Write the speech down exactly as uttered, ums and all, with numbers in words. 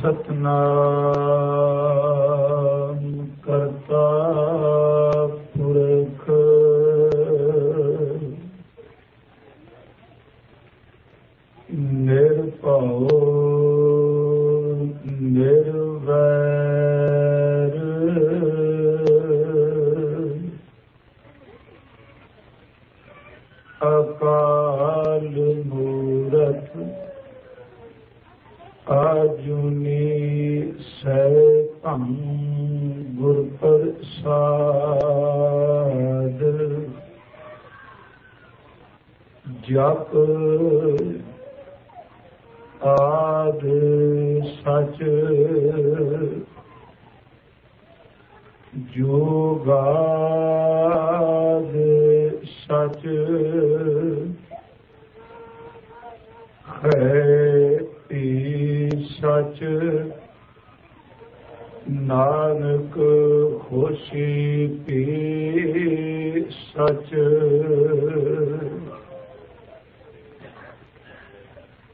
ਸਤਨਾਮ ਕਰਤਾ ਪੁਰਖ ਨਿਰਭਉ ਨਿਰਵੈਰ ਅਕਾਲ ਮੂਰਤ ਆਜੂਨੀ ਸੈਭੰ ਗੁਰ ਪ੍ਰਸਾਦ ਜਪ ਆਦਿ ਸਚ ਜੁਗਾਦ ਸਚ ਹੈ ਸਚ ਨਾਨਕ ਹੋਸੀ ਪੀ ਸਚ